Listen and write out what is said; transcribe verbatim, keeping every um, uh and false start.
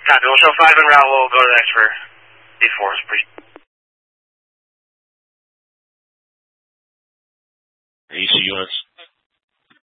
Copy. We'll show five en route. We'll go to the next for D four. A C units